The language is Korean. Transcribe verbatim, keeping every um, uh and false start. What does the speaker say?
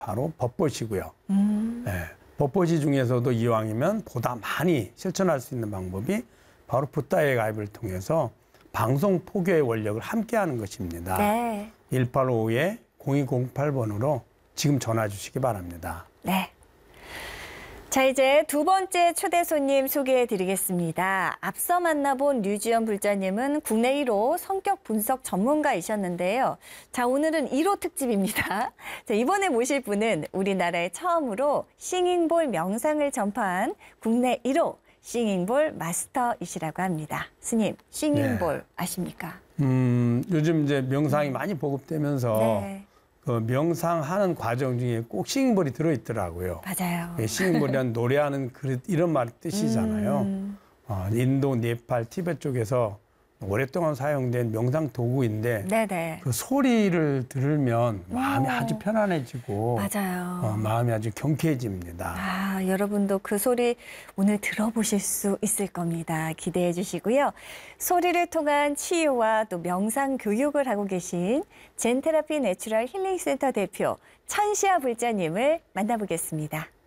바로 법봇이고요. 음. 네, 법봇이 중에서도 이왕이면 보다 많이 실천할 수 있는 방법이 바로 붓다의 가입을 통해서 방송 포교의 원력을 함께하는 것입니다. 네. 일팔오오 공이공팔 번으로 지금 전화 주시기 바랍니다. 네. 자, 이제 두 번째 초대 손님 소개해 드리겠습니다. 앞서 만나본 류지연 불자님은 국내 일 호 성격 분석 전문가이셨는데요. 자, 오늘은 일 호 특집입니다. 자, 이번에 모실 분은 우리나라에 처음으로 싱잉볼 명상을 전파한 국내 일 호 싱잉볼 마스터이시라고 합니다. 스님, 싱잉볼 네. 아십니까? 음, 요즘 이제 명상이 많이 보급되면서 네. 그 명상하는 과정 중에 꼭 싱잉볼이 들어있더라고요. 맞아요. 예, 싱잉볼이란 노래하는 그릇 이런 말 뜻이잖아요. 음. 어, 인도, 네팔, 티베트 쪽에서 오랫동안 사용된 명상 도구인데 네네. 그 소리를 들으면 마음이 오. 아주 편안해지고 맞아요. 어, 마음이 아주 경쾌해집니다. 아, 여러분도 그 소리 오늘 들어보실 수 있을 겁니다. 기대해 주시고요. 소리를 통한 치유와 또 명상 교육을 하고 계신 젠테라피 내추럴 힐링센터 대표 천시아 불자님을 만나보겠습니다.